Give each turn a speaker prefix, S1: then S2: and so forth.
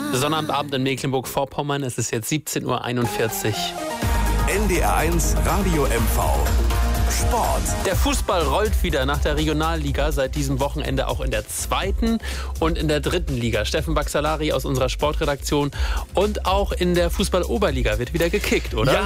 S1: Sonnabendabend in Mecklenburg-Vorpommern. Es ist jetzt 17:41 Uhr.
S2: NDR1 Radio MV. Sport.
S1: Der Fußball rollt wieder nach der Regionalliga, seit diesem Wochenende auch in der 2. und in der 3. Liga. Steffen Baxalari aus unserer Sportredaktion. Und auch in der Fußball-Oberliga wird wieder gekickt, oder?
S2: Ja,